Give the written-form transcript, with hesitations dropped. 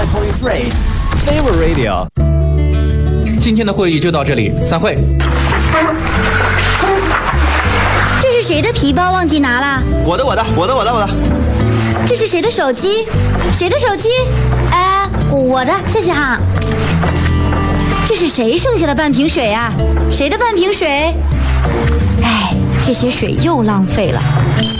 101.3 Favorite Radio。 今天的会议就到这里，散会。 这是谁的皮包忘记拿了？ 我的。 这是谁的手机？谁的手机？哎，我的，谢谢哈。这是谁剩下的半瓶水啊？谁的半瓶水？哎，这些水又浪费了。